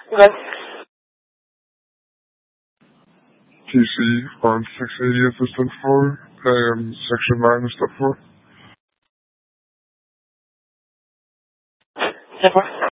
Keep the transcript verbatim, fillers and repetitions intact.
Okay. T C on six eightieth Distant four, A M Section nine, Step four. Step four.